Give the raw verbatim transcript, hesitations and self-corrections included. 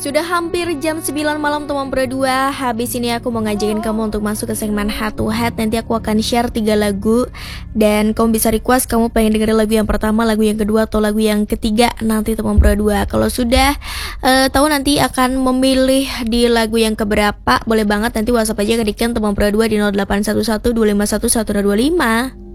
Sudah hampir jam sembilan malam teman Pro dua. Habis ini aku mau ngajakin kamu untuk masuk ke segmen head to head. Nanti aku akan share tiga lagu dan kamu bisa request kamu pengen dengerin lagu yang pertama, lagu yang kedua, atau lagu yang ketiga nanti teman Pro dua. Kalau sudah uh, tahu nanti akan memilih di lagu yang keberapa, boleh banget nanti WhatsApp aja ke Diken teman Pro dua di nol delapan satu satu dua lima satu satu dua lima.